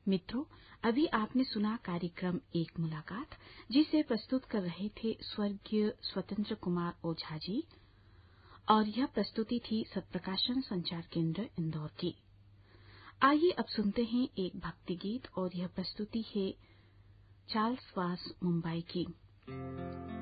मित्रों, अभी आपने सुना कार्यक्रम एक मुलाकात, जिसे प्रस्तुत कर रहे थे स्वर्गीय स्वतंत्र कुमार ओझा जी, और यह प्रस्तुति थी सत्प्रकाशन संचार केंद्र इंदौर की। आइए अब सुनते हैं एक भक्ति गीत, और यह प्रस्तुति है चार्ल्स वास मुंबई की।